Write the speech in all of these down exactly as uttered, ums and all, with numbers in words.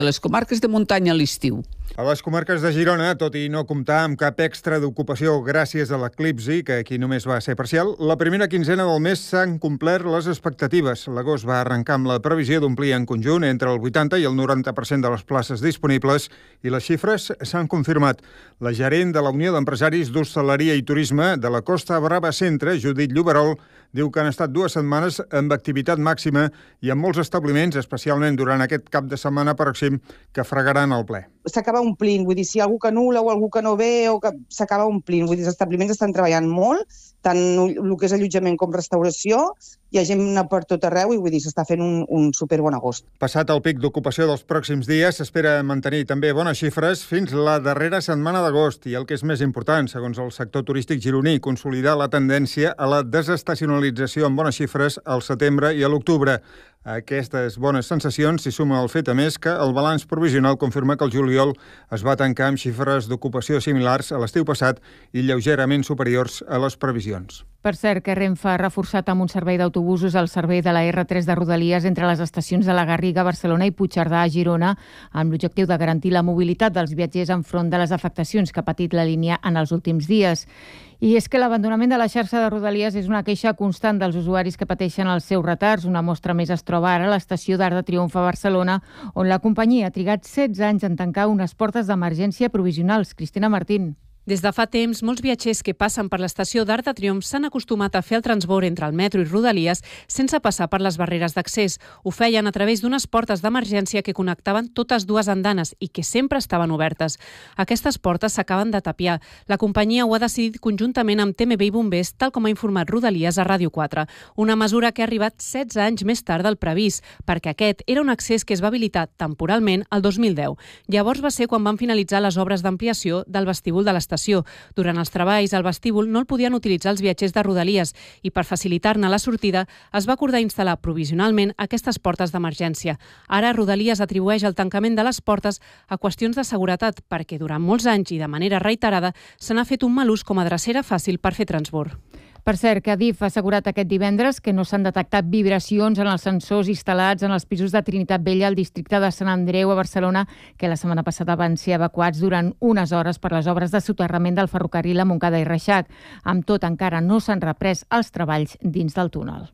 les comarques de muntanya a l'estiu. A les comarques de Girona, tot i no comptar amb cap extra d'ocupació gràcies a l'eclipsi, que aquí només va ser parcial, la primera quinzena del mes s'han complert les expectatives. L'agost va arrencar amb la previsió d'omplir en conjunt entre el vuitanta i el noranta per cent de les places disponibles i les xifres s'han confirmat. La gerent de la Unió d'Empresaris d'Hostaleria i Turisme de la Costa Brava Centre, Judit Lloberol, diu que han estat dues setmanes amb activitat màxima i amb molts establiments, especialment durant aquest cap de setmana pròxim, que fregaran al ple. S'acaba omplint, vull dir, si hi ha algú que anul·la o algú que no ve, o que s'acaba omplint. Vull dir, els establiments estan treballant molt, tant el que és allotjament com restauració, hi ha gent per tot arreu i vull dir, s'està fent un, un superbon agost. Passat el pic d'ocupació dels pròxims dies, s'espera mantenir també bones xifres fins la darrera setmana d'agost i el que és més important, segons el sector turístic gironí, consolidar la tendència a la desestacionalització amb bones xifres al setembre i a l'octubre. A aquestes bones sensacions s'hi suma el fet, a més, que el balanç provisional confirma que el juliol es va tancar amb xifres d'ocupació similars a l'estiu passat i lleugerament superiors a les previsions. Per cert, que Renfe ha reforçat amb un servei d'autobusos el servei de la erre tres de Rodalies entre les estacions de la Garriga, Barcelona i Puigcerdà a Girona, amb l'objectiu de garantir la mobilitat dels viatgers enfront de les afectacions que ha patit la línia en els últims dies. I és que l'abandonament de la xarxa de Rodalies és una queixa constant dels usuaris que pateixen els seus retards. Una mostra més es troba ara a l'estació d'Arc de Triomf a Barcelona, on la companyia ha trigat setze anys en tancar unes portes d'emergència provisionals. Cristina Martín. Des de fa temps, molts viatgers que passen per l'estació d'Arc de Triomf s'han acostumat a fer el transbord entre el metro i Rodalies sense passar per les barreres d'accés. Ho feien a través d'unes portes d'emergència que connectaven totes dues andanes i que sempre estaven obertes. Aquestes portes s'acaben de tapiar. La companyia ho ha decidit conjuntament amb T M B i Bombers, tal com ha informat Rodalies a Ràdio quatre. Una mesura que ha arribat setze anys més tard del previst, perquè aquest era un accés que es va habilitar temporalment el dos mil deu. Llavors va ser quan van finalitzar les obres d'ampliació del vestíbul de l'estació. Durant els treballs, el vestíbul no el podien utilitzar els viatgers de Rodalies i per facilitar-ne la sortida es va acordar instal·lar provisionalment aquestes portes d'emergència. Ara Rodalies atribueix el tancament de les portes a qüestions de seguretat perquè durant molts anys i de manera reiterada se n'ha fet un mal ús com a drecera fàcil per fer transbord. Per cert, que Adif ha assegurat aquest divendres que no s'han detectat vibracions en els sensors instal·lats en els pisos de Trinitat Vella al districte de Sant Andreu a Barcelona, que la setmana passada van ser evacuats durant unes hores per les obres de soterrament del ferrocarril a Montcada i Reixac. Amb tot, encara no s'han reprès els treballs dins del túnel.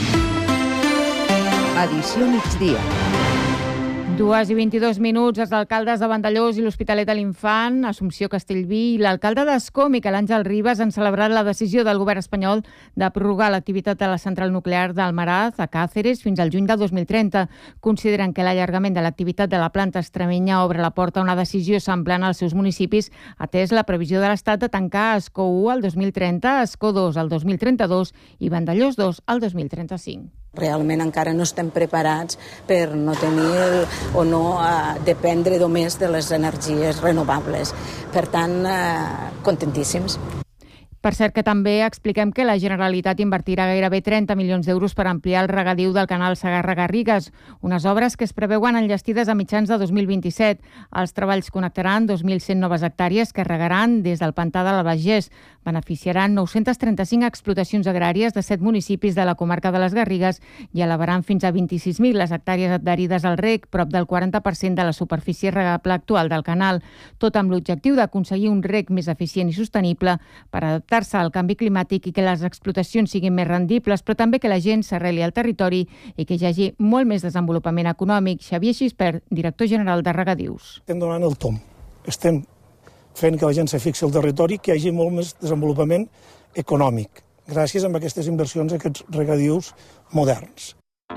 Edició migdia. Dues i vint-i-dos minuts, els alcaldes de Vandellòs i l'Hospitalet de l'Infant, Assumpció Castellví i l'alcalde d'Ascó, Miquel Àngel Ribas, han celebrat la decisió del govern espanyol de prorrogar l'activitat de la central nuclear d'Almaraz a Càceres fins al juny del dos mil trenta. Consideren que l'allargament de l'activitat de la planta extremenya obre la porta a una decisió semblant als seus municipis, atès la previsió de l'Estat de tancar Ascó u al dos mil trenta, Ascó dos al dos mil trenta-dos i Vandellòs dos al dos mil trenta-cinc. Realment encara no estem preparats per no tenir el, o no eh, dependre només de les energies renovables. Per tant, eh, contentíssims. Per cert que també expliquem que la Generalitat invertirà gairebé trenta milions d'euros per ampliar el regadiu del canal Segarra-Garrigues, unes obres que es preveuen enllestides a mitjans de dos mil vint-i-set. Els treballs connectaran dos mil cent noves hectàrees que regaran des del pantà de l'Albagés. Beneficiaran nou-cents trenta-cinc explotacions agràries de set municipis de la comarca de les Garrigues i elevaran fins a vint-i-sis mil les hectàrees adherides al reg, prop del quaranta per cent de la superfície regable actual del canal, tot amb l'objectiu d'aconseguir un reg més eficient i sostenible per adaptar al canvi climàtic i que les explotacions siguin més rendibles, però també que la gent s'arreli al territori i que hi hagi molt més desenvolupament econòmic. Xavier Gispert, director general de Regadius. Estem donant el tom. Estem fent que la gent se fixi al territori, que hi hagi molt més desenvolupament econòmic, gràcies a aquestes inversions, a aquests regadius moderns.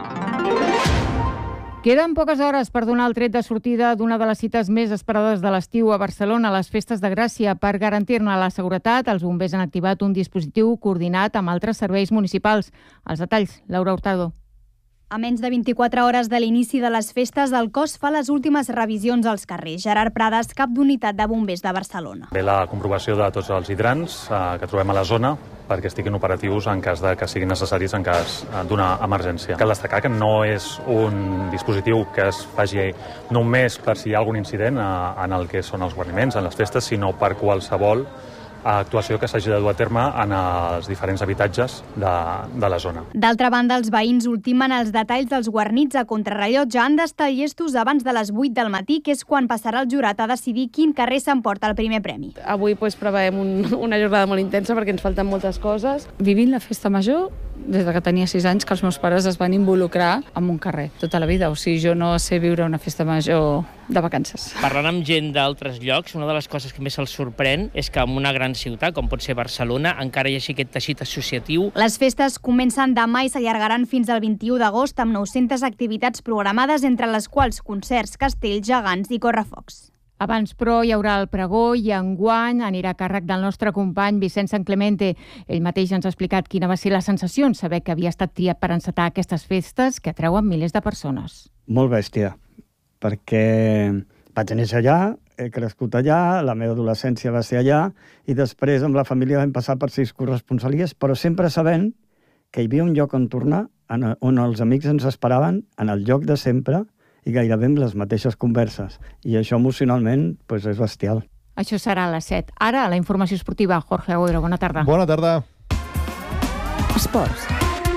Queden poques hores per donar el tret de sortida d'una de les cites més esperades de l'estiu a Barcelona, les Festes de Gràcia. Per garantir-ne la seguretat, els bombers han activat un dispositiu coordinat amb altres serveis municipals. Els detalls, Laura Hurtado. A menys de vint-i-quatre hores de l'inici de les festes, el cos fa les últimes revisions als carrers. Gerard Prades, cap d'unitat de bombers de Barcelona. Ve la comprovació de tots els hidrants eh, que trobem a la zona perquè estiguin operatius en cas de que siguin necessaris en cas d'una emergència. Cal destacar que no és un dispositiu que es faci només per si hi ha algun incident eh, en el que són els guarniments, en les festes, sinó per qualsevol actuació que s'hagi de dur a terme en els diferents habitatges de, de la zona. D'altra banda, els veïns ultimen els detalls dels guarnits a contrarrellotge. Han d'estar llestos abans de les vuit del matí, que és quan passarà el jurat a decidir quin carrer s'emporta el primer premi. Avui pues, preveiem un, una jornada molt intensa perquè ens falten moltes coses. Vivint la festa major des que tenia sis anys, que els meus pares es van involucrar en un carrer tota la vida. O sigui, jo no sé viure una festa major de vacances. Parlant amb gent d'altres llocs, una de les coses que més els sorprèn és que en una gran ciutat, com pot ser Barcelona, encara hi hagi aquest teixit associatiu. Les festes comencen demà i s'allargaran fins al vint-i-u d'agost amb nou-centes activitats programades, entre les quals concerts, castells, gegants i correfocs. Abans, però, hi haurà el pregó i enguany anirà a càrrec del nostre company Vicent San Clemente. Ell mateix ens ha explicat quina va ser la sensació en saber que havia estat triat per encetar aquestes festes que atreuen milers de persones. Molt bèstia, perquè vaig néixer allà, he crescut allà, la meva adolescència va ser allà, i després amb la família vam passar per sis corresponsalies, però sempre sabent que hi havia un lloc on tornar, on els amics ens esperaven, en el lloc de sempre, i gairebé amb les mateixes converses. I això emocionalment pues, és bestial. Això serà a les set. Ara, la informació esportiva. Jorge Agüero, bona tarda. Bona tarda. Esports.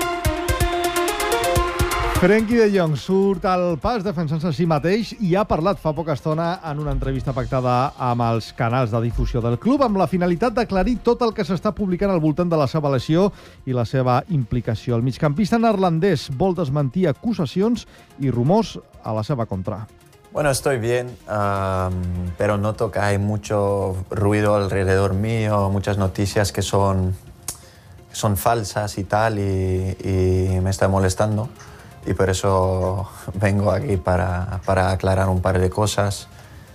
Frenkie de Jong surt al pas defensant-se a si mateix i ha parlat fa poca estona en una entrevista pactada amb els canals de difusió del club amb la finalitat d'aclarir tot el que s'està publicant al voltant de la seva lesió i la seva implicació. El migcampista neerlandès vol desmentir acusacions i rumors a la seva contra. Bueno, estoy bien, um, pero noto que hay mucho ruido alrededor mío, muchas noticias que son, que son falsas y tal, y, y me está molestando. Y por eso vengo aquí para, para aclarar un par de cosas.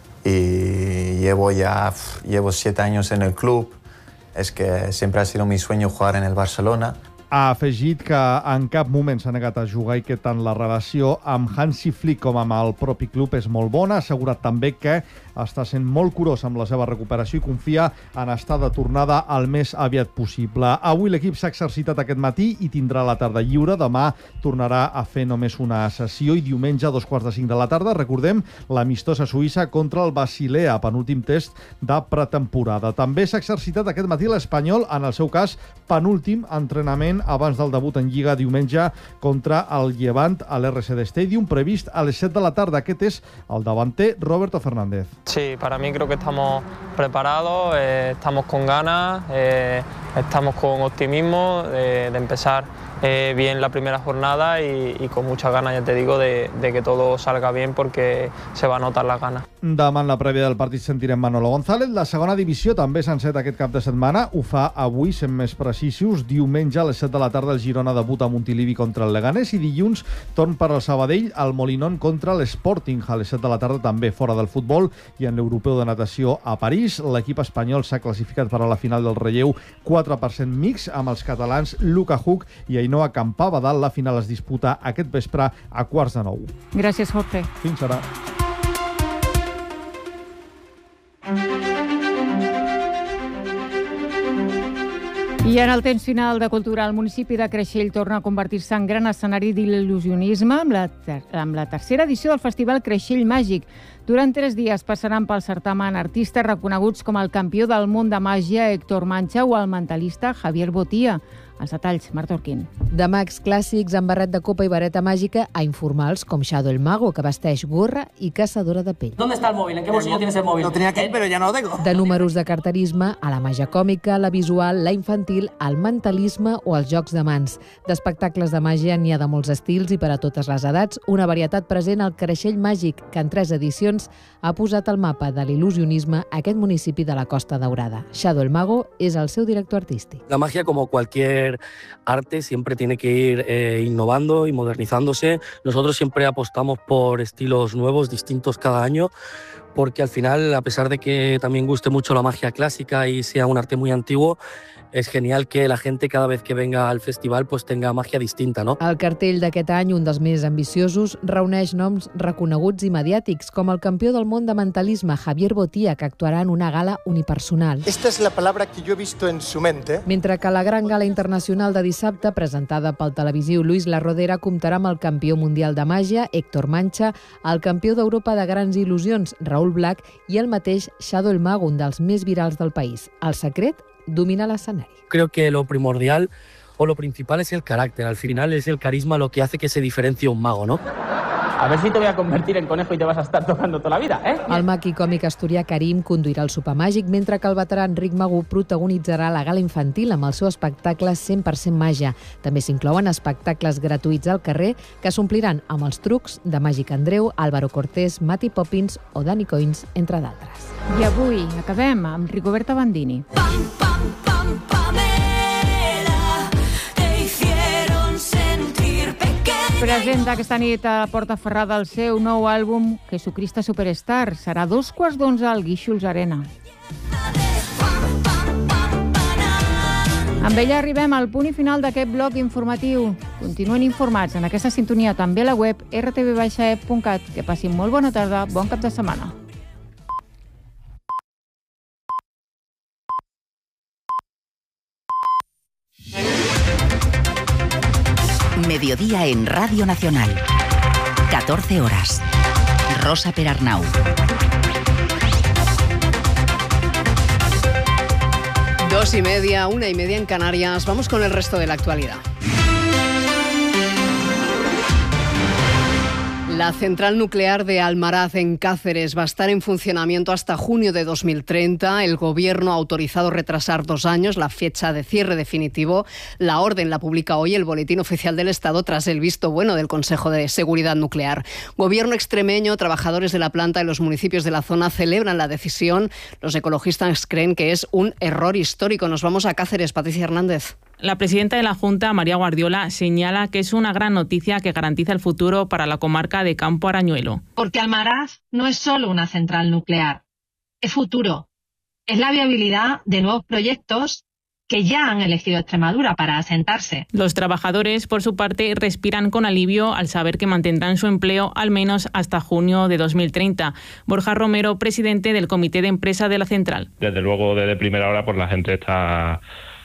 Y llevo ya llevo siete años en el club. Es que siempre ha sido mi sueño jugar en el Barcelona. Ha afegit que en cap moment s'ha negat a jugar i que tant la relació amb Hansi Flick com amb el propi club és molt bona. Ha assegurat també que està sent molt curós amb la seva recuperació i confia en estar de tornada el més aviat possible. Avui l'equip s'ha exercitat aquest matí i tindrà la tarda lliure. Demà tornarà a fer només una sessió i diumenge a dos quarts de cinc de la tarda, recordem, l'amistós a Suïssa contra el Basilea, penúltim test de pretemporada. També s'ha exercitat aquest matí l'Espanyol, en el seu cas, penúltim entrenament abans del debut en Lliga diumenge contra el Llevant a l'R C D Stadium, previst a les set de la tarda. Aquest és el davanter Roberto Fernández. Sí, para mí creo que estamos preparados, eh, estamos con ganas, eh, estamos con optimismo de, de empezar eh, bien la primera jornada y, y con muchas ganas, ya te digo, de, de que todo salga bien porque se va a notar las ganas. Demà en la prèvia del partit sentirem Manolo González. La segona divisió també s'ha encet aquest cap de setmana. Ho fa avui, sent més precisos. Diumenge a les set de la tarda el Girona debuta a Montilivi contra el Leganés i dilluns torn per al Sabadell al Molinón contra l'Sporting. A les set de la tarda també fora del futbol i en l'Europeu de Natació a París. L'equip espanyol s'ha classificat per a la final del relleu quatre per cent mix amb els catalans Luka Huck i Ainhoa Campabadal. La final es disputa aquest vespre a quarts de nou. Gràcies, Jorge. Fins ara. I en el temps final de Cultura, el municipi de Creixell torna a convertir-se en gran escenari d'il·lusionisme amb la, ter amb la tercera edició del Festival Creixell Màgic. Durant tres dies passaran pel certamen artistes reconeguts com el campió del món de màgia Héctor Mancha o el mentalista Javier Botia. Els detalls, Marta Orquín. De mags clàssics amb barret de copa i vareta màgica a informals com Shadow el Mago, que vesteix gorra i caçadora de pell. ¿Dónde está el móvil? ¿En qué bolsillo tienes el móvil? Lo tenía aquí, pero ya no lo tengo. De números de carterisme a la màgia còmica, la visual, la infantil, el mentalisme o els jocs de mans. D'espectacles de màgia n'hi ha de molts estils i per a totes les edats, una varietat present al Creixell Màgic, que en tres edicions ha posat al mapa de l'il·lusionisme aquest municipi de la Costa Daurada. Shadow el Mago és el seu director artístic. La magia, como cualquier arte, siempre tiene que ir eh, innovando y modernizándose. Nosotros siempre apostamos por estilos nuevos, distintos cada año, porque al final, a pesar de que también guste mucho la magia clásica y sea un arte muy antiguo, es genial que la gente cada vez que venga al festival pues tenga magia distinta, ¿no? El cartell d'aquest any, un dels més ambiciosos, reuneix noms reconeguts i mediàtics, com el campió del món de mentalisme, Javier Botia, que actuarà en una gala unipersonal. Esta es la palabra que yo he visto en su mente. Mentre que la gran gala internacional de dissabte, presentada pel televisiu Luis La Rodera, comptarà amb el campió mundial de màgia, Héctor Mancha, el campió d'Europa de grans il·lusions, Raúl Black, i el mateix Shadow el Mago, un dels més virals del país. El secret, domina l'escenari. Creo que lo primordial o lo principal es el carácter. Al final es el carisma lo que hace que se diferencie un mago, ¿no? A ver si te voy a convertir en conejo y te vas a estar tocando toda la vida, ¿eh? El mag i còmic asturià Karim conduirà el sopar màgic, mentre que el veterà Enric Magú protagonitzarà la gala infantil amb el seu espectacle cent per cent màgia. També s'inclouen espectacles gratuïts al carrer que s'ompliran amb els trucs de Màgic Andreu, Álvaro Cortés, Mati Poppins o Dani Coins, entre d'altres. I avui acabem amb Rigoberta Bandini. Pam, pam, pam, Pamela, te hicieron sentir pequeña. Presenta aquesta nit a Porta Ferrada el seu nou àlbum Jesucristo Superstar. Serà dos quarts d'onze al Guíxols Arena. Amb ella arribem al punt i final d'aquest bloc informatiu. Continuen informats en aquesta sintonia també a la web erre te ve baixa e punt cat. Que passin molt bona tarda, bon cap de setmana. Mediodía en Radio Nacional. catorce horas. Rosa Perarnau. Dos y media, una y media en Canarias. Vamos con el resto de la actualidad. La central nuclear de Almaraz, en Cáceres, va a estar en funcionamiento hasta junio de dos mil treinta. El Gobierno ha autorizado retrasar dos años la fecha de cierre definitivo. La orden la publica hoy el Boletín Oficial del Estado tras el visto bueno del Consejo de Seguridad Nuclear. Gobierno extremeño, trabajadores de la planta y los municipios de la zona celebran la decisión. Los ecologistas creen que es un error histórico. Nos vamos a Cáceres. Patricia Hernández. La presidenta de la Junta, María Guardiola, señala que es una gran noticia que garantiza el futuro para la comarca de Campo Arañuelo. Porque Almaraz no es solo una central nuclear, es futuro. Es la viabilidad de nuevos proyectos que ya han elegido Extremadura para asentarse. Los trabajadores, por su parte, respiran con alivio al saber que mantendrán su empleo al menos hasta junio de dos mil treinta. Borja Romero, presidente del Comité de Empresa de la central. Desde luego, desde primera hora, pues la gente está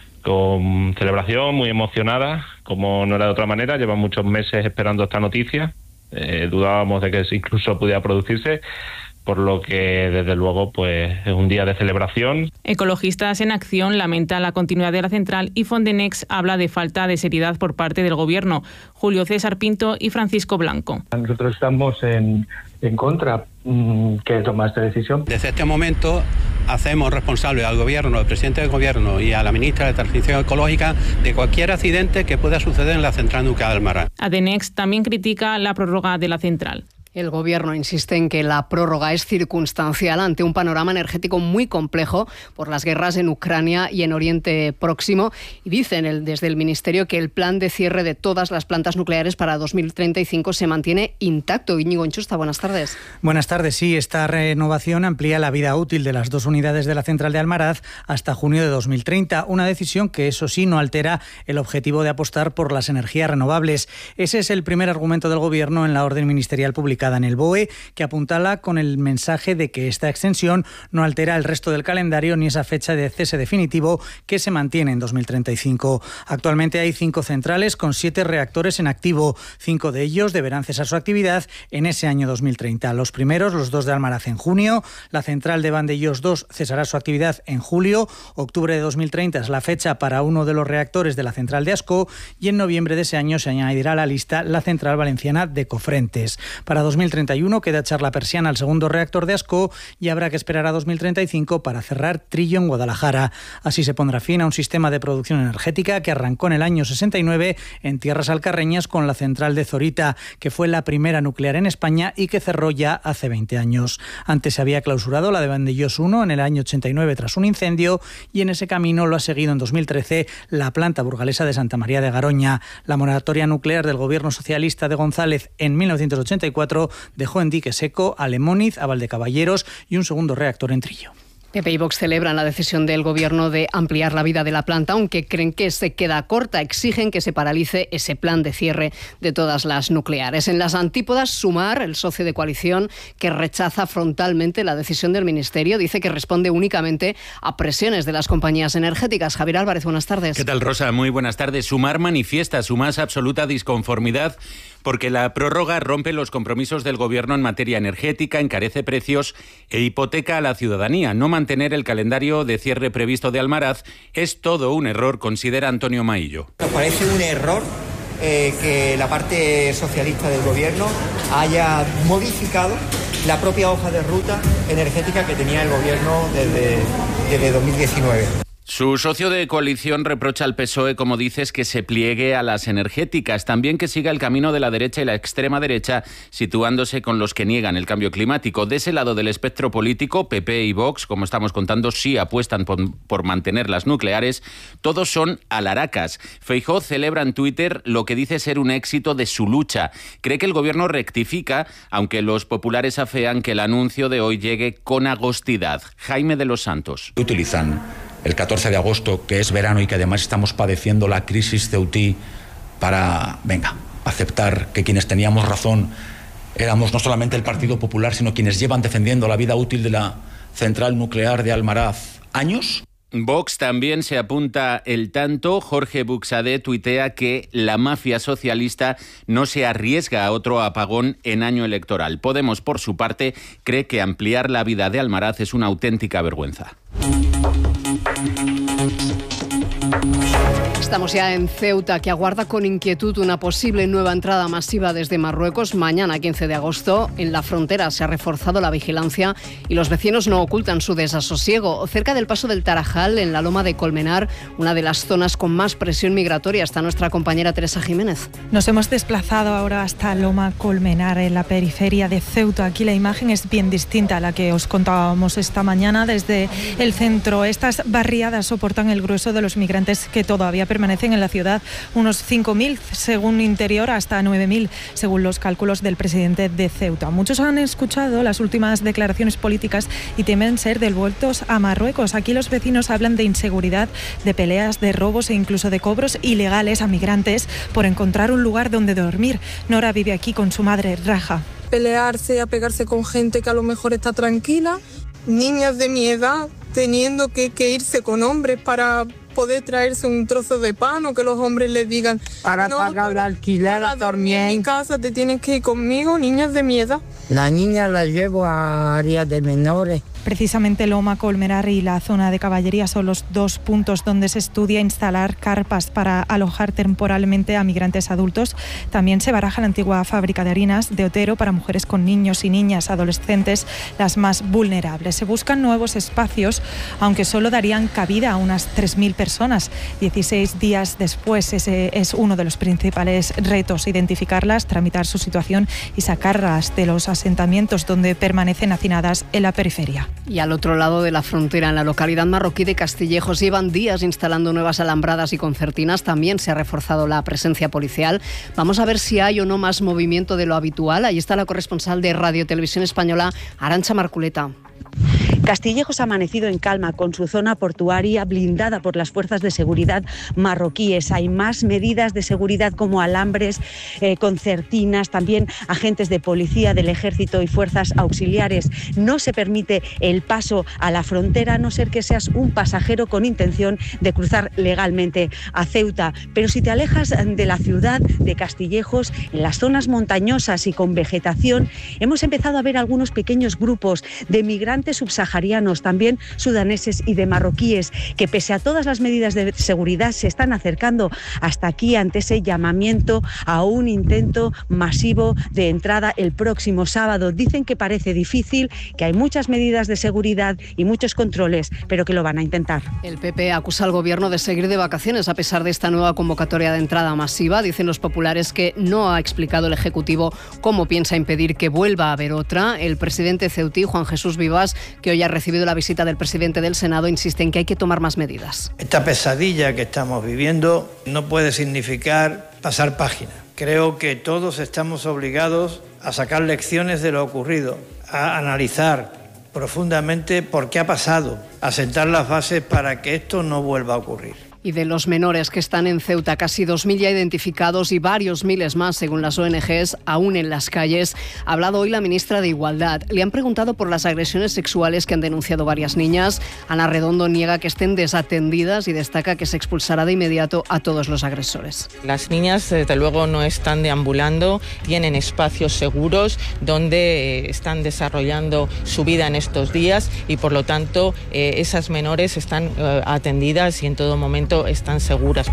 con celebración, muy emocionada, como no era de otra manera. Llevan muchos meses esperando esta noticia. Eh, dudábamos de que incluso pudiera producirse, por lo que desde luego pues es un día de celebración. Ecologistas en Acción lamenta la continuidad de la central y Fondenex habla de falta de seriedad por parte del Gobierno. Julio César Pinto y Francisco Blanco. Nosotros estamos en, en contra, que toma esta decisión. Desde este momento hacemos responsable al Gobierno, al presidente del Gobierno y a la ministra de Transición Ecológica de cualquier accidente que pueda suceder en la central nuclear de Almaraz. Adenex también critica la prórroga de la central. El Gobierno insiste en que la prórroga es circunstancial ante un panorama energético muy complejo por las guerras en Ucrania y en Oriente Próximo. Y dicen el, desde el Ministerio que el plan de cierre de todas las plantas nucleares para dos mil treinta y cinco se mantiene intacto. Íñigo Enchusta, buenas tardes. Buenas tardes. Sí, esta renovación amplía la vida útil de las dos unidades de la central de Almaraz hasta junio de dos mil treinta. Una decisión que, eso sí, no altera el objetivo de apostar por las energías renovables. Ese es el primer argumento del Gobierno en la orden ministerial publicada en el B O E, que apuntala con el mensaje de que esta extensión no altera el resto del calendario ni esa fecha de cese definitivo que se mantiene en dos mil treinta y cinco. Actualmente hay cinco centrales con siete reactores en activo. Cinco de ellos deberán cesar su actividad en ese año dos mil treinta. Los primeros, los dos de Almaraz, en junio. La central de Vandellós dos cesará su actividad en julio. Octubre de dos mil treinta es la fecha para uno de los reactores de la central de Ascó y en noviembre de ese año se añadirá a la lista la central valenciana de Cofrentes. Para dos mil treinta y uno queda echar la persiana al segundo reactor de Ascó y habrá que esperar a dos mil treinta y cinco para cerrar Trillo en Guadalajara. Así se pondrá fin a un sistema de producción energética que arrancó en el año sesenta y nueve en tierras alcarreñas con la central de Zorita, que fue la primera nuclear en España y que cerró ya hace veinte años. Antes se había clausurado la de Vandellós uno en el año ochenta y nueve tras un incendio y en ese camino lo ha seguido en dos mil trece la planta burgalesa de Santa María de Garoña. La moratoria nuclear del gobierno socialista de González en mil novecientos ochenta y cuatro dejó en dique seco a Lemóniz, a Valdecaballeros y un segundo reactor en Trillo. P P y Vox celebran la decisión del Gobierno de ampliar la vida de la planta, aunque creen que se queda corta. Exigen que se paralice ese plan de cierre de todas las nucleares. En las antípodas, Sumar, el socio de coalición que rechaza frontalmente la decisión del Ministerio, dice que responde únicamente a presiones de las compañías energéticas. Javier Álvarez, buenas tardes. ¿Qué tal, Rosa? Muy buenas tardes. Sumar manifiesta su más absoluta disconformidad porque la prórroga rompe los compromisos del Gobierno en materia energética, encarece precios e hipoteca a la ciudadanía. No mantener el calendario de cierre previsto de Almaraz es todo un error, considera Antonio Maillo. Nos parece un error eh, que la parte socialista del Gobierno haya modificado la propia hoja de ruta energética que tenía el Gobierno desde, desde dos mil diecinueve. Su socio de coalición reprocha al P S O E, como dices, que se pliegue a las energéticas, también que siga el camino de la derecha y la extrema derecha, situándose con los que niegan el cambio climático. De ese lado del espectro político, P P y Vox, como estamos contando, sí apuestan por, por mantener las nucleares. Todos son alaracas. Feijóo celebra en Twitter lo que dice ser un éxito de su lucha. Cree que el Gobierno rectifica, aunque los populares afean que el anuncio de hoy llegue con agostidad. Jaime de los Santos. Utilizan el catorce de agosto, que es verano y que además estamos padeciendo la crisis ceutí, para, venga, aceptar que quienes teníamos razón éramos no solamente el Partido Popular, sino quienes llevan defendiendo la vida útil de la central nuclear de Almaraz años. Vox también se apunta el tanto. Jorge Buxadé tuitea que la mafia socialista no se arriesga a otro apagón en año electoral. Podemos, por su parte, cree que ampliar la vida de Almaraz es una auténtica vergüenza. Estamos ya en Ceuta, que aguarda con inquietud una posible nueva entrada masiva desde Marruecos. Mañana, quince de agosto, en la frontera se ha reforzado la vigilancia y los vecinos no ocultan su desasosiego. Cerca del paso del Tarajal, en la Loma de Colmenar, una de las zonas con más presión migratoria, está nuestra compañera Teresa Jiménez. Nos hemos desplazado ahora hasta Loma Colmenar, en la periferia de Ceuta. Aquí la imagen es bien distinta a la que os contábamos esta mañana desde el centro. Estas barriadas soportan el grueso de los migrantes que todavía permanecen en la ciudad, unos cinco mil según Interior, hasta nueve mil según los cálculos del presidente de Ceuta. Muchos han escuchado las últimas declaraciones políticas y temen ser devueltos a Marruecos. Aquí los vecinos hablan de inseguridad, de peleas, de robos e incluso de cobros ilegales a migrantes por encontrar un lugar donde dormir. Nora vive aquí con su madre, Raja. Pelearse, a pegarse con gente que a lo mejor está tranquila, niñas de mi edad teniendo que, que irse con hombres para poder traerse un trozo de pan, o que los hombres les digan para no, pagar el alquiler, para dormir en mi casa te tienes que ir conmigo. Niñas de mi edad. La niña la llevo a áreas de menores. Precisamente Loma Colmenar y la zona de Caballería son los dos puntos donde se estudia instalar carpas para alojar temporalmente a migrantes adultos. También se baraja la antigua fábrica de harinas de Otero para mujeres con niños y niñas adolescentes, las más vulnerables. Se buscan nuevos espacios, aunque solo darían cabida a unas tres mil personas. dieciséis días después, ese es uno de los principales retos: identificarlas, tramitar su situación y sacarlas de los asentamientos donde permanecen hacinadas en la periferia. Y al otro lado de la frontera, en la localidad marroquí de Castillejos, llevan días instalando nuevas alambradas y concertinas. También se ha reforzado la presencia policial. Vamos a ver si hay o no más movimiento de lo habitual. Ahí está la corresponsal de Radio Televisión Española, Arantxa Marculeta. Castillejos ha amanecido en calma, con su zona portuaria blindada por las fuerzas de seguridad marroquíes. Hay más medidas de seguridad como alambres, eh, concertinas, también agentes de policía, del ejército y fuerzas auxiliares. No se permite el paso a la frontera, a no ser que seas un pasajero con intención de cruzar legalmente a Ceuta. Pero si te alejas de la ciudad de Castillejos, en las zonas montañosas y con vegetación, hemos empezado a ver algunos pequeños grupos de migrantes subsaharianos, también sudaneses y de marroquíes, que pese a todas las medidas de seguridad se están acercando hasta aquí ante ese llamamiento a un intento masivo de entrada el próximo sábado. Dicen que parece difícil, que hay muchas medidas de seguridad y muchos controles, pero que lo van a intentar. El P P acusa al Gobierno de seguir de vacaciones a pesar de esta nueva convocatoria de entrada masiva. Dicen los populares que no ha explicado el Ejecutivo cómo piensa impedir que vuelva a haber otra. El presidente ceutí, Juan Jesús Vivas, que hoy ha recibido la visita del presidente del Senado, insiste en que hay que tomar más medidas. Esta pesadilla que estamos viviendo no puede significar pasar página. Creo que todos estamos obligados a sacar lecciones de lo ocurrido, a analizar profundamente por qué ha pasado, a sentar las bases para que esto no vuelva a ocurrir. Y de los menores que están en Ceuta, casi dos mil ya identificados y varios miles más, según las O N Ges, aún en las calles, ha hablado hoy la ministra de Igualdad. Le han preguntado por las agresiones sexuales que han denunciado varias niñas. Ana Redondo niega que estén desatendidas y destaca que se expulsará de inmediato a todos los agresores. Las niñas, desde luego, no están deambulando, tienen espacios seguros donde están desarrollando su vida en estos días y, por lo tanto, eh, esas menores están eh, atendidas y en todo momento están seguras.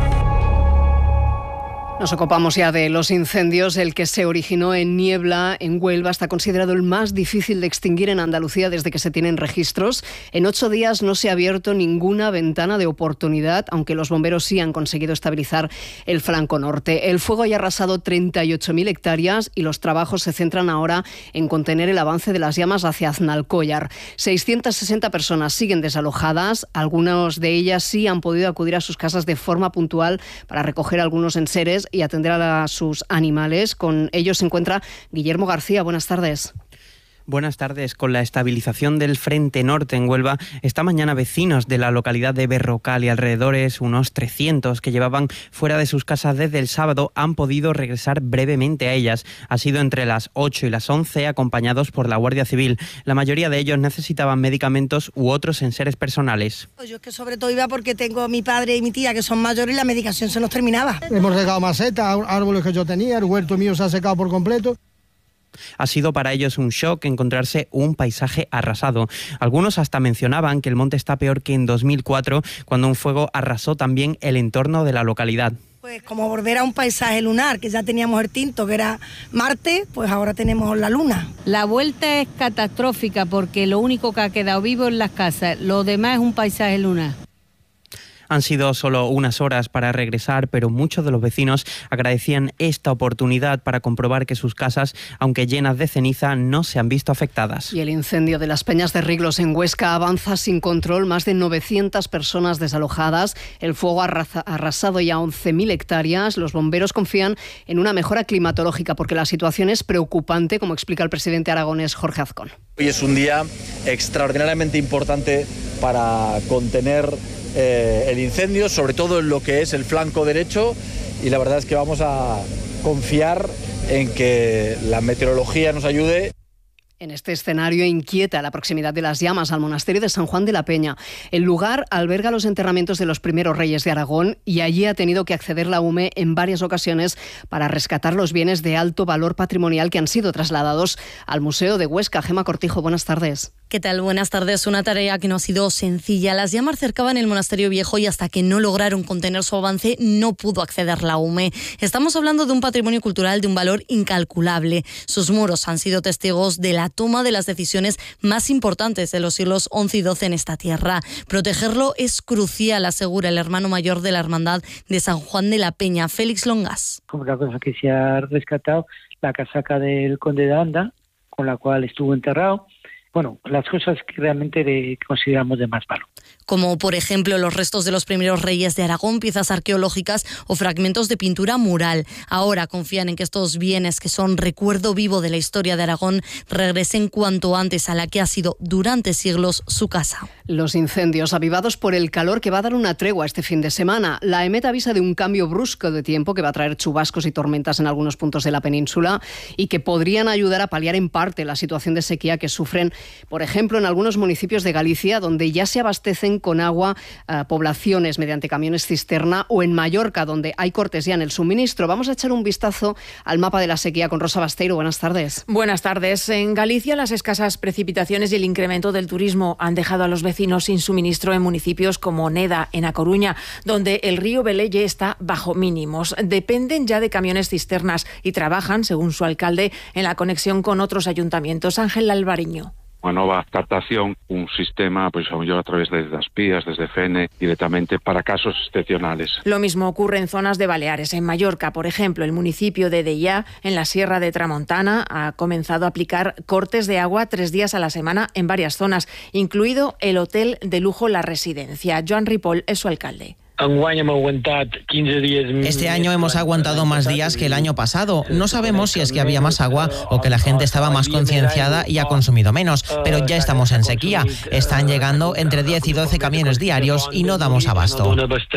Nos ocupamos ya de los incendios. El que se originó en Niebla, en Huelva, está considerado el más difícil de extinguir en Andalucía desde que se tienen registros. En ocho días no se ha abierto ninguna ventana de oportunidad, aunque los bomberos sí han conseguido estabilizar el flanco norte. El fuego ha arrasado treinta y ocho mil hectáreas y los trabajos se centran ahora en contener el avance de las llamas hacia Aznalcóllar. seiscientas sesenta personas siguen desalojadas. Algunas de ellas sí han podido acudir a sus casas de forma puntual para recoger algunos enseres y atender a sus animales. Con ellos se encuentra Guillermo García. Buenas tardes. Buenas tardes. Con la estabilización del Frente Norte en Huelva, esta mañana vecinos de la localidad de Berrocal y alrededores, unos trescientos que llevaban fuera de sus casas desde el sábado, han podido regresar brevemente a ellas. Ha sido entre las ocho y las once, acompañados por la Guardia Civil. La mayoría de ellos necesitaban medicamentos u otros enseres personales. Yo es que sobre todo iba porque tengo a mi padre y mi tía que son mayores y la medicación se nos terminaba. Hemos regado macetas, árboles que yo tenía, el huerto mío se ha secado por completo. Ha sido para ellos un shock encontrarse un paisaje arrasado. Algunos hasta mencionaban que el monte está peor que en dos mil cuatro, cuando un fuego arrasó también el entorno de la localidad. Pues como volver a un paisaje lunar, que ya teníamos el tinto, que era Marte, pues ahora tenemos la luna. La vuelta es catastrófica porque lo único que ha quedado vivo es las casas, lo demás es un paisaje lunar. Han sido solo unas horas para regresar, pero muchos de los vecinos agradecían esta oportunidad para comprobar que sus casas, aunque llenas de ceniza, no se han visto afectadas. Y el incendio de las Peñas de Riglos en Huesca avanza sin control. Más de novecientas personas desalojadas. El fuego ha arrasado ya once mil hectáreas. Los bomberos confían en una mejora climatológica porque la situación es preocupante, como explica el presidente aragonés Jorge Azcón. Hoy es un día extraordinariamente importante para contener Eh, el incendio, sobre todo en lo que es el flanco derecho, y la verdad es que vamos a confiar en que la meteorología nos ayude. En este escenario inquieta la proximidad de las llamas al monasterio de San Juan de la Peña. El lugar alberga los enterramientos de los primeros reyes de Aragón y allí ha tenido que acceder la U M E en varias ocasiones para rescatar los bienes de alto valor patrimonial que han sido trasladados al Museo de Huesca. Gema Cortijo, buenas tardes. ¿Qué tal? Buenas tardes. Una tarea que no ha sido sencilla. Las llamas cercaban el monasterio viejo y hasta que no lograron contener su avance no pudo acceder la U M E. Estamos hablando de un patrimonio cultural de un valor incalculable. Sus muros han sido testigos de la toma de las decisiones más importantes de los siglos once y doce en esta tierra. Protegerlo es crucial, asegura el hermano mayor de la Hermandad de San Juan de la Peña, Félix Longas. Una cosa que se ha rescatado, la casaca del conde de Anda, con la cual estuvo enterrado. Bueno, las cosas que realmente de, consideramos de más valor. Como por ejemplo los restos de los primeros reyes de Aragón, piezas arqueológicas o fragmentos de pintura mural. Ahora confían en que estos bienes, que son recuerdo vivo de la historia de Aragón, regresen cuanto antes a la que ha sido durante siglos su casa. Los incendios avivados por el calor que va a dar una tregua este fin de semana. La EMET avisa de un cambio brusco de tiempo que va a traer chubascos y tormentas en algunos puntos de la península y que podrían ayudar a paliar en parte la situación de sequía que sufren, por ejemplo, en algunos municipios de Galicia, donde ya se abastecen con agua eh, poblaciones mediante camiones cisterna, o en Mallorca, donde hay cortes ya en el suministro. Vamos a echar un vistazo al mapa de la sequía con Rosa Basteiro. Buenas tardes. Buenas tardes. En Galicia, las escasas precipitaciones y el incremento del turismo han dejado a los vecinos sin suministro en municipios como Neda, en A Coruña, donde el río Velelle está bajo mínimos. Dependen ya de camiones cisternas y trabajan, según su alcalde, en la conexión con otros ayuntamientos. Ángel Alvariño. Unha nova captación, un sistema, pois a mellor a través de das pías, desde Fene, directamente para casos excepcionales. Lo mismo ocurre en zonas de Baleares. En Mallorca, por ejemplo, el municipio de Deià, en la Sierra de Tramontana, ha comenzado a aplicar cortes de agua tres días a la semana en varias zonas, incluido el hotel de lujo La Residencia. Joan Ripoll es su alcalde. Este año hemos aguantado más días que el año pasado. No sabemos si es que había más agua o que la gente estaba más concienciada y ha consumido menos, pero ya estamos en sequía. Están llegando entre diez y doce camiones diarios y no damos abasto.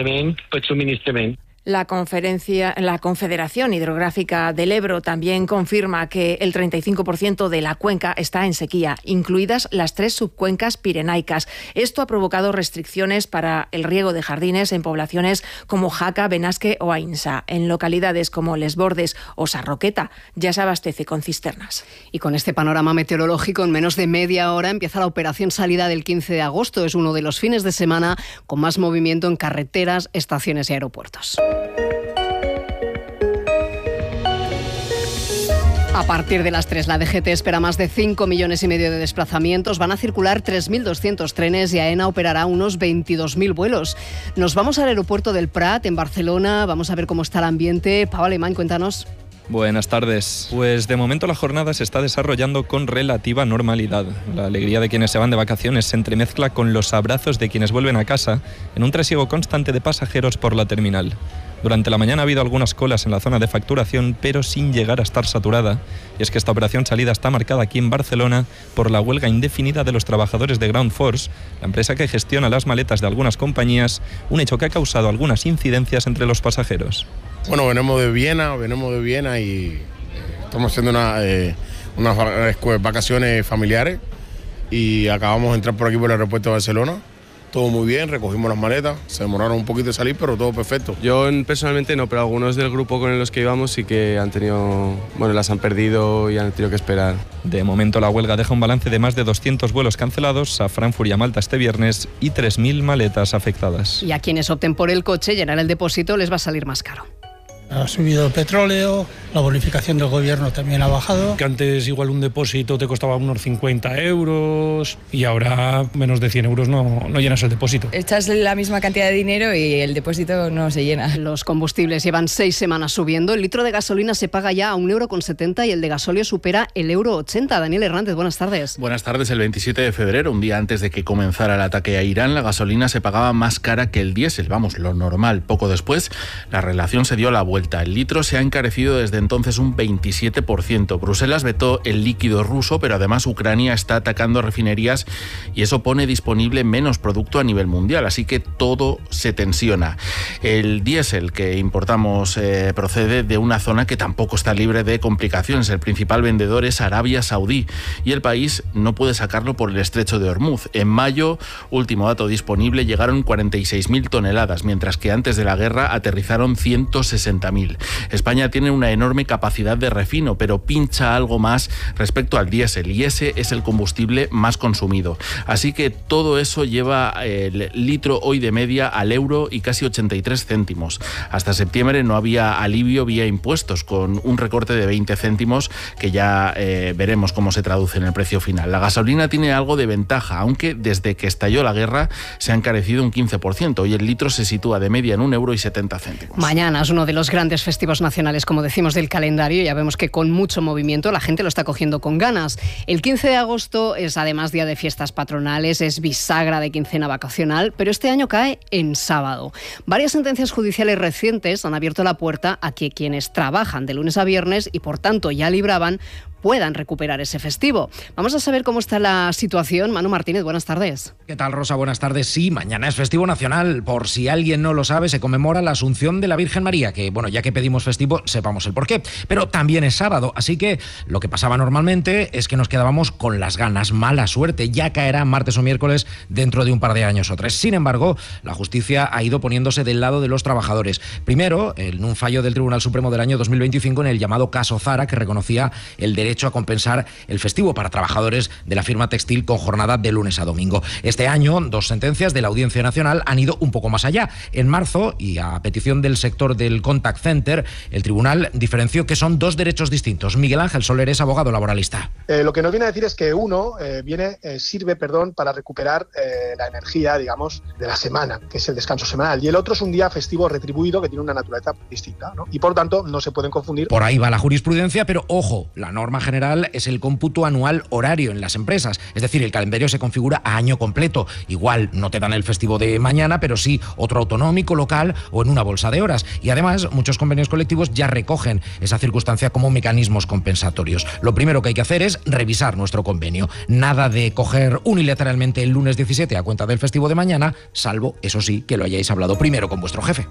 La, conferencia, la Confederación Hidrográfica del Ebro también confirma que el treinta y cinco por ciento de la cuenca está en sequía, incluidas las tres subcuencas pirenaicas. Esto ha provocado restricciones para el riego de jardines en poblaciones como Jaca, Benasque o Ainsa. En localidades como Les Bordes o Sarroqueta ya se abastece con cisternas. Y con este panorama meteorológico, en menos de media hora empieza la operación salida del quince de agosto. Es uno de los fines de semana con más movimiento en carreteras, estaciones y aeropuertos. A partir de las tres, la D G T espera más de cinco millones y medio de desplazamientos. Van a circular tres mil doscientos trenes y AENA operará unos veintidós mil vuelos. Nos vamos al aeropuerto del Prat, en Barcelona. Vamos a ver cómo está el ambiente. Pau Alemán, cuéntanos. Buenas tardes. Pues de momento la jornada se está desarrollando con relativa normalidad. La alegría de quienes se van de vacaciones se entremezcla con los abrazos de quienes vuelven a casa en un trasiego constante de pasajeros por la terminal. Durante la mañana ha habido algunas colas en la zona de facturación, pero sin llegar a estar saturada. Y es que esta operación salida está marcada aquí en Barcelona por la huelga indefinida de los trabajadores de Ground Force, la empresa que gestiona las maletas de algunas compañías, un hecho que ha causado algunas incidencias entre los pasajeros. Bueno, venimos de Viena, venimos de Viena y estamos haciendo una, eh, unas vacaciones familiares y acabamos de entrar por aquí por el aeropuerto de Barcelona. Todo muy bien, recogimos las maletas, se demoraron un poquito de salir, pero todo perfecto. Yo personalmente no, pero algunos del grupo con los que íbamos sí que han tenido, bueno, las han perdido y han tenido que esperar. De momento la huelga deja un balance de más de doscientos vuelos cancelados a Frankfurt y a Malta este viernes y tres mil maletas afectadas. Y a quienes opten por el coche, llenar el depósito les va a salir más caro. Ha subido el petróleo, la bonificación del gobierno también ha bajado. Que antes igual un depósito te costaba unos cincuenta euros y ahora menos de cien euros no, no llenas el depósito. Echas la misma cantidad de dinero y el depósito no se llena. Los combustibles llevan seis semanas subiendo. El litro de gasolina se paga ya a un euro con setenta y el de gasóleo supera el euro ochenta. Daniel Hernández, buenas tardes. Buenas tardes. El veintisiete de febrero, un día antes de que comenzara el ataque a Irán, la gasolina se pagaba más cara que el diésel. Vamos, lo normal. Poco después, la relación se dio a la vuelta. El litro se ha encarecido desde entonces un veintisiete por ciento. Bruselas vetó el líquido ruso, pero además Ucrania está atacando refinerías y eso pone disponible menos producto a nivel mundial, así que todo se tensiona. El diésel que importamos eh, procede de una zona que tampoco está libre de complicaciones. El principal vendedor es Arabia Saudí y el país no puede sacarlo por el estrecho de Hormuz. En mayo, último dato disponible, llegaron cuarenta y seis mil toneladas, mientras que antes de la guerra aterrizaron ciento sesenta mil. España tiene una enorme capacidad de refino, pero pincha algo más respecto al diésel y ese es el combustible más consumido. Así que todo eso lleva el litro hoy de media al euro y casi ochenta y tres céntimos. Hasta septiembre no había alivio vía impuestos, con un recorte de veinte céntimos que ya eh, veremos cómo se traduce en el precio final. La gasolina tiene algo de ventaja, aunque desde que estalló la guerra se ha encarecido un quince por ciento. Hoy el litro se sitúa de media en un euro y setenta céntimos. Mañana es uno de los grandes festivos nacionales, como decimos, del calendario. Ya vemos que con mucho movimiento la gente lo está cogiendo con ganas. El quince de agosto es además día de fiestas patronales, es bisagra de quincena vacacional, pero este año cae en sábado. Varias sentencias judiciales recientes han abierto la puerta a que quienes trabajan de lunes a viernes y por tanto ya libraban puedan recuperar ese festivo. Vamos a saber cómo está la situación. Manu Martínez, buenas tardes. ¿Qué tal, Rosa? Buenas tardes. Sí, mañana es festivo nacional. Por si alguien no lo sabe, se conmemora la Asunción de la Virgen María, que, bueno, ya que pedimos festivo, sepamos el porqué. Pero también es sábado, así que lo que pasaba normalmente es que nos quedábamos con las ganas. Mala suerte, ya caerá martes o miércoles dentro de un par de años o tres. Sin embargo, la justicia ha ido poniéndose del lado de los trabajadores. Primero, en un fallo del Tribunal Supremo del año dos mil veinticinco en el llamado caso Zara, que reconocía el derecho a compensar el festivo para trabajadores de la firma textil con jornada de lunes a domingo. Este año, dos sentencias de la Audiencia Nacional han ido un poco más allá. En marzo, y a petición del sector del contact center, el tribunal diferenció que son dos derechos distintos. Miguel Ángel Soler es abogado laboralista. Eh, lo que nos viene a decir es que uno eh, viene eh, sirve perdón, para recuperar eh, la energía, digamos, de la semana, que es el descanso semanal, y el otro es un día festivo retribuido que tiene una naturaleza distinta, ¿no? Y por tanto no se pueden confundir. Por ahí va la jurisprudencia, pero ojo, la norma norma general es el cómputo anual horario en las empresas. Es decir, el calendario se configura a año completo. Igual no te dan el festivo de mañana, pero sí otro autonómico, local o en una bolsa de horas. Y además, muchos convenios colectivos ya recogen esa circunstancia como mecanismos compensatorios. Lo primero que hay que hacer es revisar nuestro convenio. Nada de coger unilateralmente el lunes diecisiete a cuenta del festivo de mañana, salvo, eso sí, que lo hayáis hablado primero con vuestro jefe.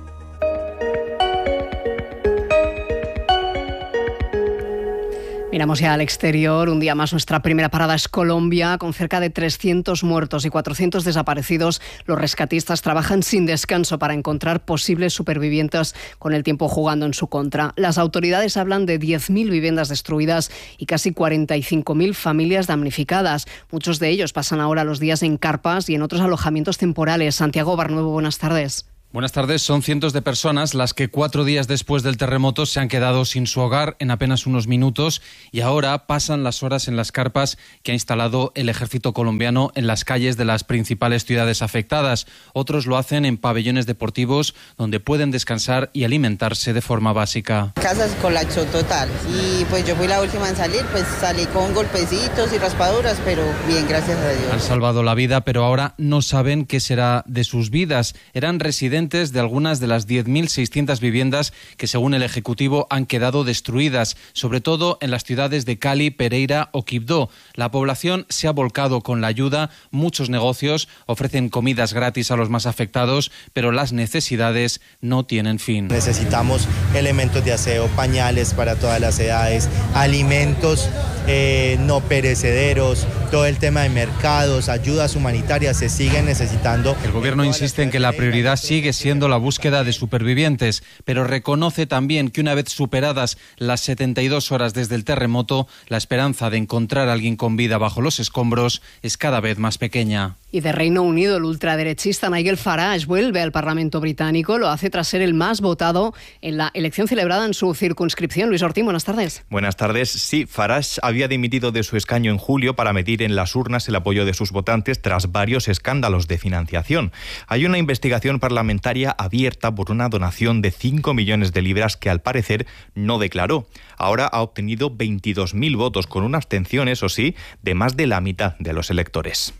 Miramos ya al exterior. Un día más, nuestra primera parada es Colombia. Con cerca de trescientos muertos y cuatrocientos desaparecidos, los rescatistas trabajan sin descanso para encontrar posibles supervivientes, con el tiempo jugando en su contra. Las autoridades hablan de diez mil viviendas destruidas y casi cuarenta y cinco mil familias damnificadas. Muchos de ellos pasan ahora los días en carpas y en otros alojamientos temporales. Santiago Barnuevo, buenas tardes. Buenas tardes. Son cientos de personas las que cuatro días después del terremoto se han quedado sin su hogar en apenas unos minutos y ahora pasan las horas en las carpas que ha instalado el ejército colombiano en las calles de las principales ciudades afectadas. Otros lo hacen en pabellones deportivos donde pueden descansar y alimentarse de forma básica. Casas colapsó total y pues yo fui la última en salir, pues salí con golpecitos y raspaduras, pero bien, gracias a Dios. Han salvado la vida, pero ahora no saben qué será de sus vidas. Eran residentes de algunas de las diez mil seiscientas viviendas que, según el Ejecutivo, han quedado destruidas, sobre todo en las ciudades de Cali, Pereira o Quibdó. La población se ha volcado con la ayuda, muchos negocios ofrecen comidas gratis a los más afectados, pero las necesidades no tienen fin. Necesitamos elementos de aseo, pañales para todas las edades, alimentos eh, no perecederos, todo el tema de mercados, ayudas humanitarias se siguen necesitando. El gobierno insiste en que la prioridad sigue siendo la búsqueda de supervivientes, pero reconoce también que una vez superadas las setenta y dos horas desde el terremoto, la esperanza de encontrar a alguien con vida bajo los escombros es cada vez más pequeña. Y de Reino Unido, el ultraderechista Nigel Farage vuelve al Parlamento británico. Lo hace tras ser el más votado en la elección celebrada en su circunscripción. Luis Ortín, buenas tardes. Buenas tardes. Sí, Farage había dimitido de su escaño en julio para medir en las urnas el apoyo de sus votantes tras varios escándalos de financiación. Hay una investigación parlamentaria abierta por una donación de cinco millones de libras que al parecer no declaró. Ahora ha obtenido veintidós mil votos con una abstención, eso sí, de más de la mitad de los electores.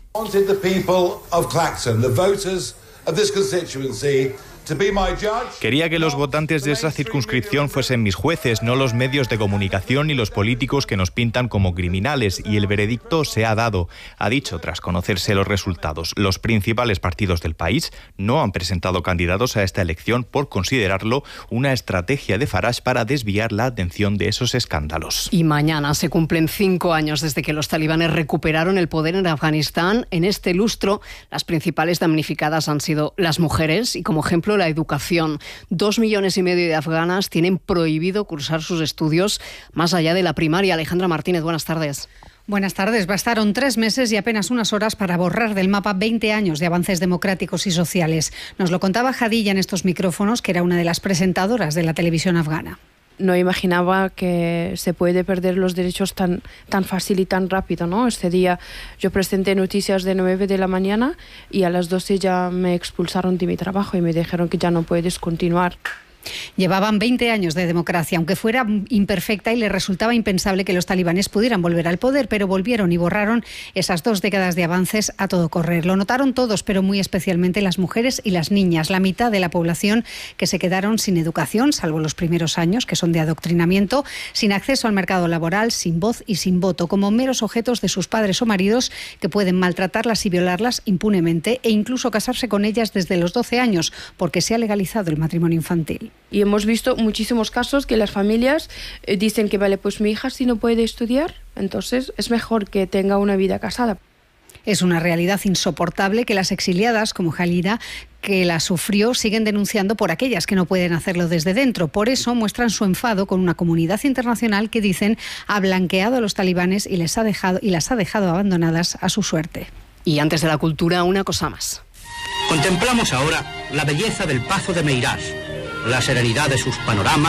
Quería que los votantes de esa circunscripción fuesen mis jueces, no los medios de comunicación y los políticos que nos pintan como criminales, y el veredicto se ha dado, ha dicho tras conocerse los resultados. Los principales partidos del país no han presentado candidatos a esta elección por considerarlo una estrategia de Farage para desviar la atención de esos escándalos. Y mañana se cumplen cinco años desde que los talibanes recuperaron el poder en Afganistán. En este lustro, las principales damnificadas han sido las mujeres y, como ejemplo, la educación. Dos millones y medio de afganas tienen prohibido cursar sus estudios más allá de la primaria. Alejandra Martínez, buenas tardes. Buenas tardes. Bastaron tres meses y apenas unas horas para borrar del mapa veinte años de avances democráticos y sociales. Nos lo contaba Jadilla en estos micrófonos, que era una de las presentadoras de la televisión afgana. No imaginaba que se puede perder los derechos tan, tan fácil y tan rápido, ¿no? Este día yo presenté noticias de nueve de la mañana y a las doce ya me expulsaron de mi trabajo y me dijeron que ya no puedes continuar. Llevaban veinte años de democracia, aunque fuera imperfecta, y les resultaba impensable que los talibanes pudieran volver al poder, pero volvieron y borraron esas dos décadas de avances a todo correr. Lo notaron todos, pero muy especialmente las mujeres y las niñas, la mitad de la población que se quedaron sin educación, salvo los primeros años, que son de adoctrinamiento, sin acceso al mercado laboral, sin voz y sin voto, como meros objetos de sus padres o maridos que pueden maltratarlas y violarlas impunemente e incluso casarse con ellas desde los doce años, porque se ha legalizado el matrimonio infantil. Y hemos visto muchísimos casos que las familias eh, dicen que, vale, pues mi hija sí no puede estudiar, entonces es mejor que tenga una vida casada. Es una realidad insoportable que las exiliadas, como Jalida, que la sufrió, siguen denunciando por aquellas que no pueden hacerlo desde dentro. Por eso muestran su enfado con una comunidad internacional que, dicen, ha blanqueado a los talibanes y, les ha dejado, y las ha dejado abandonadas a su suerte. Y antes de la cultura, una cosa más. Contemplamos ahora la belleza del Pazo de Meirás, la serenidad de sus panoramas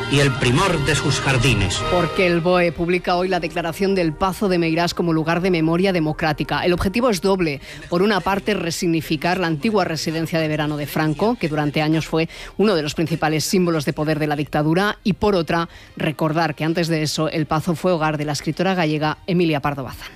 y el primor de sus jardines. Porque el B O E publica hoy la declaración del Pazo de Meirás como lugar de memoria democrática. El objetivo es doble. Por una parte, resignificar la antigua residencia de verano de Franco, que durante años fue uno de los principales símbolos de poder de la dictadura, y por otra, recordar que antes de eso el Pazo fue hogar de la escritora gallega Emilia Pardo Bazán.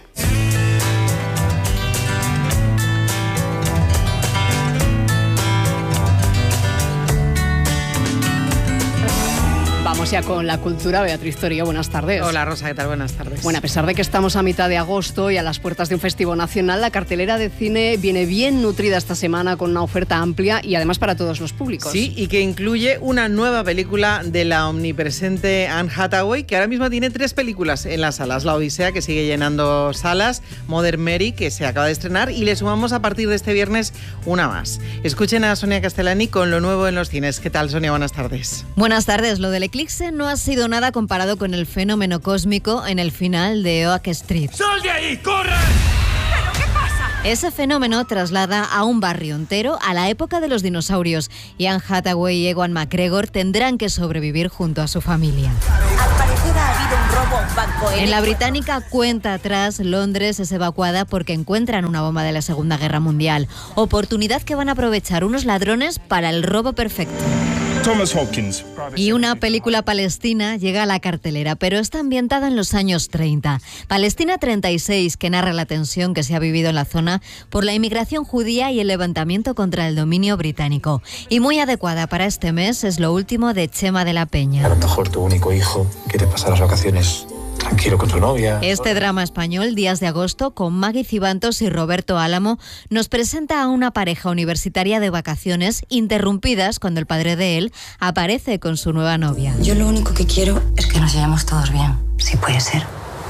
Vamos ya con la cultura. Beatriz Torío, buenas tardes. Hola Rosa, ¿qué tal? Buenas tardes. Bueno, a pesar de que estamos a mitad de agosto y a las puertas de un festivo nacional, la cartelera de cine viene bien nutrida esta semana con una oferta amplia y además para todos los públicos. Sí, y que incluye una nueva película de la omnipresente Anne Hathaway, que ahora mismo tiene tres películas en las salas. La Odisea, que sigue llenando salas, Mother Mary, que se acaba de estrenar, y le sumamos a partir de este viernes una más. Escuchen a Sonia Castellani con lo nuevo en los cines. ¿Qué tal, Sonia? Buenas tardes. Buenas tardes. Lo del eclipse no ha sido nada comparado con el fenómeno cósmico en el final de Oak Street. ¡Sal de ahí! ¡Corre! ¿Pero qué pasa? Ese fenómeno traslada a un barrio entero a la época de los dinosaurios y Anne Hathaway y Ewan McGregor tendrán que sobrevivir junto a su familia. Al parecer ha habido un robo a un banco. En la británica cuenta atrás, Londres es evacuada porque encuentran una bomba de la Segunda Guerra Mundial. Oportunidad que van a aprovechar unos ladrones para el robo perfecto. Thomas Hopkins. Y una película palestina llega a la cartelera, pero está ambientada en los años treinta. Palestina treinta y seis, que narra la tensión que se ha vivido en la zona por la inmigración judía y el levantamiento contra el dominio británico. Y muy adecuada para este mes es lo último de Chema de la Peña. A lo mejor tu único hijo quiere pasar las vacaciones tranquilo con su novia. Este drama español, Días de agosto, con Maggie Cibantos y Roberto Álamo, nos presenta a una pareja universitaria de vacaciones interrumpidas cuando el padre de él aparece con su nueva novia. Yo lo único que quiero es que nos llevemos todos bien, si puede ser.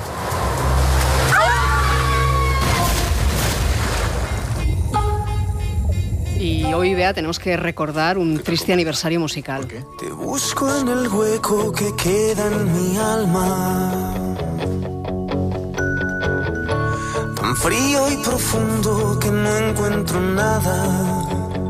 Y hoy, Bea, tenemos que recordar un triste aniversario musical. Te busco en el hueco que queda en mi alma, tan frío y profundo que no encuentro nada.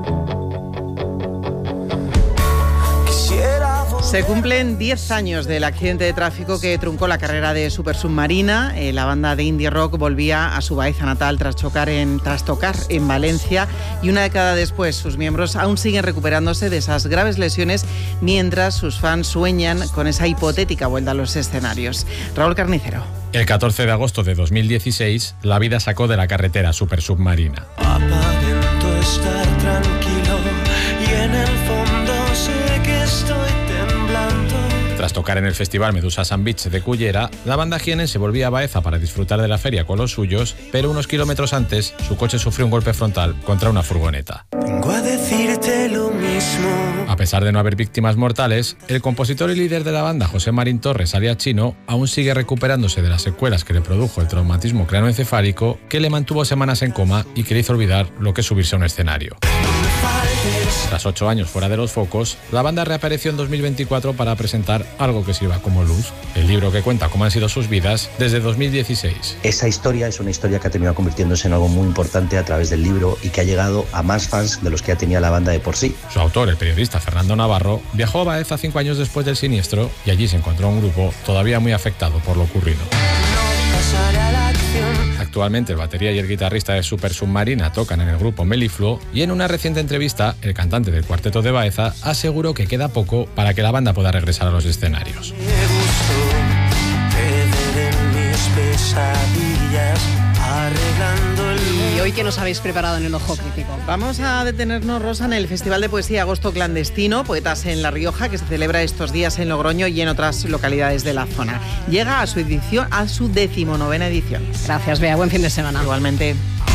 Se cumplen diez años del accidente de tráfico que truncó la carrera de Supersubmarina. Eh, la banda de indie rock volvía a su Baeza natal tras, chocar en, tras tocar en Valencia, y una década después sus miembros aún siguen recuperándose de esas graves lesiones mientras sus fans sueñan con esa hipotética vuelta a los escenarios. Raúl Carnicero. El catorce de agosto de dos mil dieciséis, la vida sacó de la carretera Supersubmarina. Aparento estar tranquilo y en el fondo sé que estoy temblando. Tras tocar en el festival Medusa Sun Beach de Cullera, la banda jienense volvía a Baeza para disfrutar de la feria con los suyos, pero unos kilómetros antes, su coche sufrió un golpe frontal contra una furgoneta. Vengo a decirte lo mismo. A pesar de no haber víctimas mortales, el compositor y líder de la banda, José Marín Torres, alias Chino, aún sigue recuperándose de las secuelas que le produjo el traumatismo craneoencefálico, que le mantuvo semanas en coma y que le hizo olvidar lo que es subirse a un escenario. Tras ocho años fuera de los focos, la banda reapareció en dos mil veinticuatro para presentar Algo que sirva como luz, el libro que cuenta cómo han sido sus vidas desde dos mil dieciséis. Esa historia es una historia que ha terminado convirtiéndose en algo muy importante a través del libro y que ha llegado a más fans de los que ya tenía la banda de por sí. Su autor, el periodista Fernando Navarro, viajó a Baeza cinco años después del siniestro y allí se encontró un grupo todavía muy afectado por lo ocurrido. Actualmente el batería y el guitarrista de Supersubmarina tocan en el grupo Melifluo, y en una reciente entrevista el cantante del cuarteto de Baeza aseguró que queda poco para que la banda pueda regresar a los escenarios. ¿Y hoy qué nos habéis preparado en el Ojo Crítico? Vamos a detenernos, Rosa, en el Festival de Poesía Agosto Clandestino, Poetas en La Rioja, que se celebra estos días en Logroño y en otras localidades de la zona. Llega a su edición, a su decimonovena edición. Gracias, Bea. Buen fin de semana. Igualmente.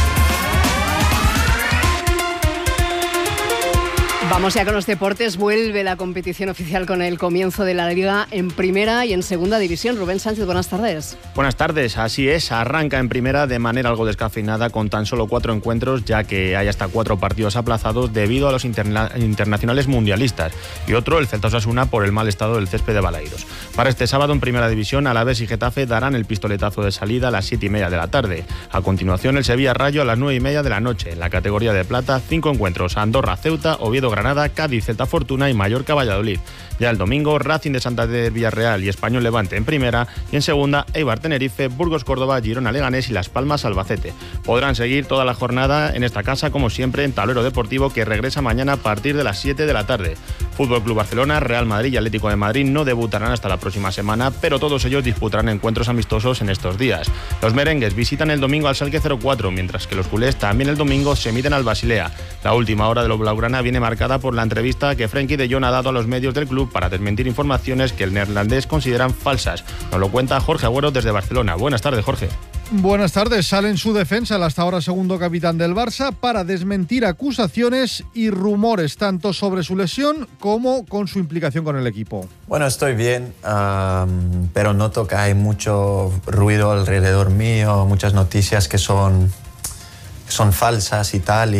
Vamos ya con los deportes. Vuelve la competición oficial con el comienzo de la Liga en Primera y en Segunda División. Rubén Sánchez, buenas tardes. Buenas tardes, así es. Arranca en Primera de manera algo descafeinada con tan solo cuatro encuentros, ya que hay hasta cuatro partidos aplazados debido a los interna- internacionales mundialistas, y otro, el Celta Osasuna, por el mal estado del césped de Balaidos. Para este sábado en Primera División, Alavés y Getafe darán el pistoletazo de salida a las siete y media de la tarde. A continuación, el Sevilla Rayo a las nueve y media de la noche. En la categoría de plata, cinco encuentros: Andorra, Ceuta, Oviedo, Granada, Cádiz, Celta Fortuna y Mallorca Valladolid. Ya el domingo, Racing de Santander Villarreal y Español Levante en primera, y en segunda, Eibar Tenerife, Burgos Córdoba, Girona Leganés y Las Palmas Albacete. Podrán seguir toda la jornada en esta casa, como siempre, en Tablero Deportivo, que regresa mañana a partir de las siete de la tarde. Fútbol Club Barcelona, Real Madrid y Atlético de Madrid no debutarán hasta la próxima semana, pero todos ellos disputarán encuentros amistosos en estos días. Los merengues visitan el domingo al Schalke cero cuatro, mientras que los culés también el domingo se miden al Basilea. La última hora de los blaugrana viene marcada por la entrevista que Frenkie de Jong ha dado a los medios del club para desmentir informaciones que el neerlandés consideran falsas. Nos lo cuenta Jorge Agüero desde Barcelona. Buenas tardes, Jorge. Buenas tardes. Sale en su defensa el hasta ahora segundo capitán del Barça para desmentir acusaciones y rumores tanto sobre su lesión como con su implicación con el equipo. Bueno, estoy bien, um, pero noto que hay mucho ruido alrededor mío, muchas noticias que son... son falsas y tal, y,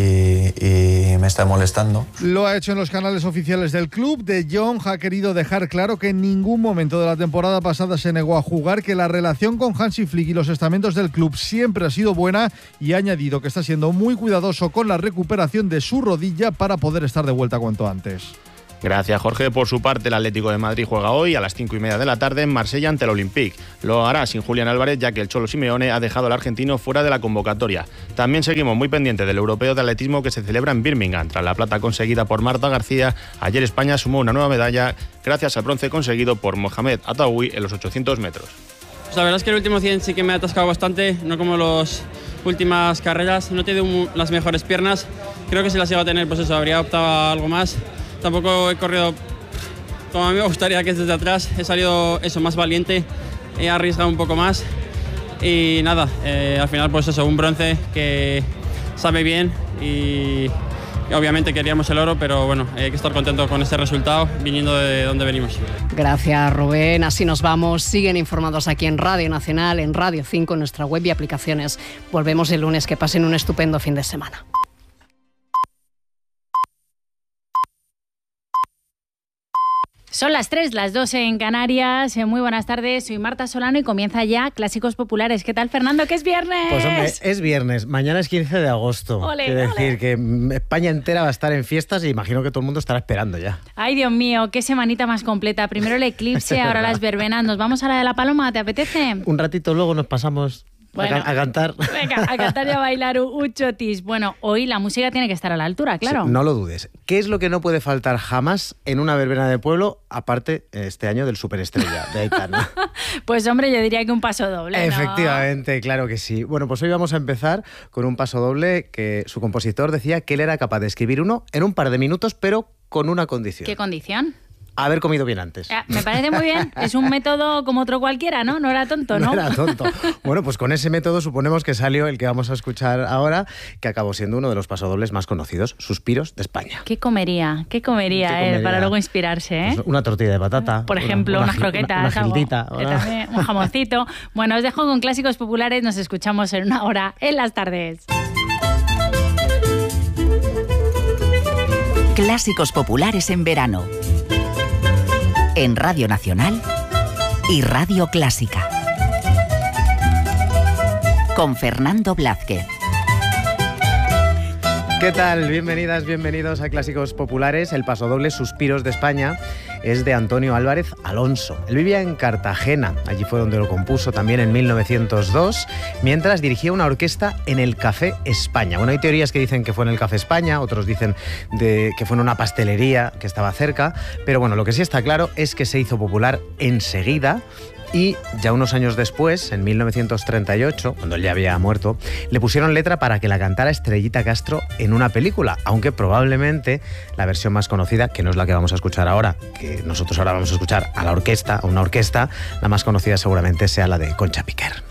y me está molestando. Lo ha hecho en los canales oficiales del club. De Jong ha querido dejar claro que en ningún momento de la temporada pasada se negó a jugar, que la relación con Hansi Flick y los estamentos del club siempre ha sido buena, y ha añadido que está siendo muy cuidadoso con la recuperación de su rodilla para poder estar de vuelta cuanto antes. Gracias, Jorge. Por su parte, el Atlético de Madrid juega hoy a las cinco y media de la tarde en Marsella ante el Olympique. Lo hará sin Julián Álvarez, ya que el Cholo Simeone ha dejado al argentino fuera de la convocatoria. También seguimos muy pendientes del europeo de atletismo que se celebra en Birmingham. Tras la plata conseguida por Marta García, ayer España sumó una nueva medalla gracias al bronce conseguido por Mohamed Ataoui en los ochocientos metros. Pues la verdad es que el último cien sí que me ha atascado bastante, no como las últimas carreras. No he tenido las mejores piernas. Creo que si las iba a tener, pues eso, habría optado a algo más. Tampoco he corrido como a mí me gustaría, que es desde atrás. He salido eso, más valiente, he arriesgado un poco más y nada, eh, al final pues eso, un bronce que sabe bien y, y obviamente queríamos el oro, pero bueno, hay que estar contento con este resultado viniendo de donde venimos. Gracias, Rubén. Así nos vamos. Siguen informados aquí en Radio Nacional, en Radio cinco, en nuestra web y aplicaciones. Volvemos el lunes. Que pasen un estupendo fin de semana. Son las tres, las dos en Canarias. Muy buenas tardes, soy Marta Solano y comienza ya Clásicos Populares. ¿Qué tal, Fernando? ¡Que es viernes! Pues hombre, es viernes. Mañana es quince de agosto. Ole, Quiere ole. decir que España entera va a estar en fiestas y imagino que todo el mundo estará esperando ya. Ay, Dios mío, qué semanita más completa. Primero el eclipse, ahora las verbenas. ¿Nos vamos a la de la Paloma? ¿Te apetece? Un ratito luego nos pasamos... Bueno, a, a cantar. Venga, a cantar y a bailar un, un chotis. Bueno, hoy la música tiene que estar a la altura, claro. Sí, no lo dudes. ¿Qué es lo que no puede faltar jamás en una verbena de pueblo, aparte este año del Superestrella de Aitana? Pues hombre, yo diría que un paso doble, ¿no? Efectivamente, claro que sí. Bueno, pues hoy vamos a empezar con un paso doble que su compositor decía que él era capaz de escribir uno en un par de minutos, pero con una condición. ¿Qué condición? Haber comido bien antes. Eh, me parece muy bien. Es un método como otro cualquiera, ¿no? No era tonto, ¿no? No era tonto. Bueno, pues con ese método suponemos que salió el que vamos a escuchar ahora, que acabó siendo uno de los pasodobles más conocidos, Suspiros de España. ¿Qué comería? ¿Qué comería, ¿Qué comería? Eh, para luego inspirarse, eh? Pues una tortilla de patata. Por ejemplo, una, unas una, croquetas. Una, una gildita. Algo, eh, también, un jamoncito. Bueno, os dejo con Clásicos Populares. Nos escuchamos en una hora en las tardes. Clásicos Populares en verano. En Radio Nacional y Radio Clásica. Con Fernando Blázquez. ¿Qué tal? Bienvenidas, bienvenidos a Clásicos Populares. El pasodoble Suspiros de España es de Antonio Álvarez Alonso. Él vivía en Cartagena, allí fue donde lo compuso también en mil novecientos dos, mientras dirigía una orquesta en el Café España. Bueno, hay teorías que dicen que fue en el Café España, otros dicen de que fue en una pastelería que estaba cerca, pero bueno, lo que sí está claro es que se hizo popular enseguida. Y ya unos años después, en mil novecientos treinta y ocho, cuando él ya había muerto, le pusieron letra para que la cantara Estrellita Castro en una película, aunque probablemente la versión más conocida, que no es la que vamos a escuchar ahora, que nosotros ahora vamos a escuchar a la orquesta, a una orquesta, la más conocida seguramente sea la de Concha Piquer.